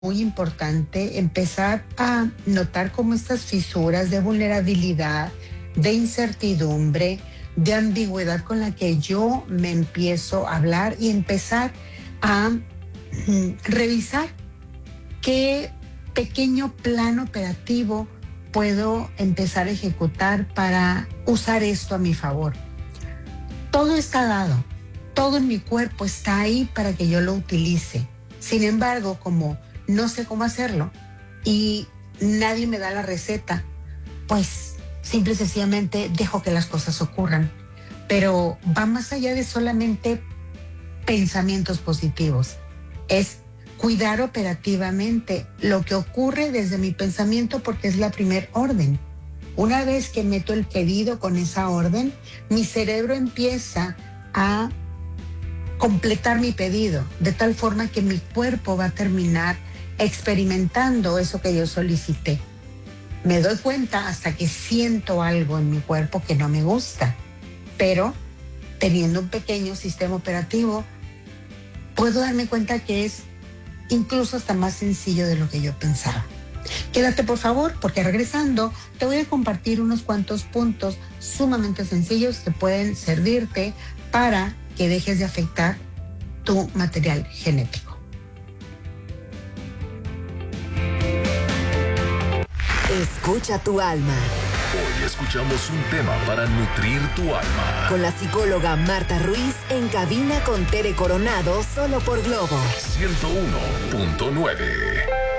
muy importante empezar a notar cómo estas fisuras de vulnerabilidad, de incertidumbre, de ambigüedad con la que yo me empiezo a hablar y empezar a revisar qué pequeño plan operativo puedo empezar a ejecutar para usar esto a mi favor. Todo está dado, todo en mi cuerpo está ahí para que yo lo utilice. Sin embargo, como no sé cómo hacerlo y nadie me da la receta, pues simple y sencillamente dejo que las cosas ocurran. Pero va más allá de solamente pensamientos positivos. Es cuidar operativamente lo que ocurre desde mi pensamiento porque es la primer orden. Una vez que meto el pedido con esa orden, mi cerebro empieza a completar mi pedido, de tal forma que mi cuerpo va a terminar experimentando eso que yo solicité. Me doy cuenta hasta que siento algo en mi cuerpo que no me gusta, pero teniendo un pequeño sistema operativo, puedo darme cuenta que es incluso hasta más sencillo de lo que yo pensaba. Quédate por favor, porque regresando te voy a compartir unos cuantos puntos sumamente sencillos que pueden servirte para que dejes de afectar tu material genético. Escucha tu alma. Hoy escuchamos un tema para nutrir tu alma. Con la psicóloga Marta Ruiz en cabina con Tere Coronado, solo por Globo 101.9.